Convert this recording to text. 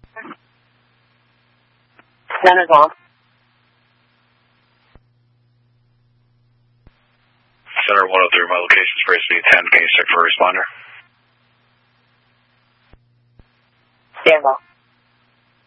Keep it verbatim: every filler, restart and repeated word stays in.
None is off. Center one oh three, my location is for S B ten. Can you check for a responder? Stand by.